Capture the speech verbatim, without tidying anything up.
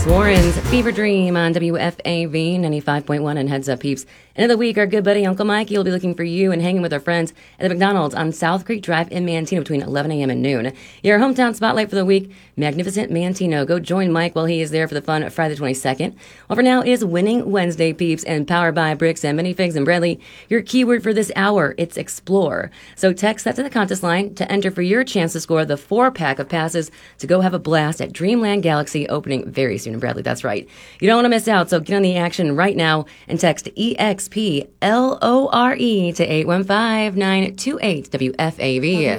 Alex Warren's Fever Dream on W F A V ninety-five point one and Heads Up Peeps. End of the week, our good buddy Uncle Mikey will be looking for you and hanging with our friends at the McDonald's on South Creek Drive in Manteno between eleven a.m. and noon. Your hometown spotlight for the week, Magnificent Manteno. Go join Mike while he is there for the fun Friday the twenty-second. Well, for now is Winning Wednesday, peeps, and powered by Bricks and Minifigs and Bradley. Your keyword for this hour, it's explore. So text that to the contest line to enter for your chance to score the four-pack of passes to go have a blast at Dreamland Galaxy, opening very soon in Bradley. That's right. You don't want to miss out, so get on the action right now and text E X P L O R E to eight one five, nine two eight W F A V.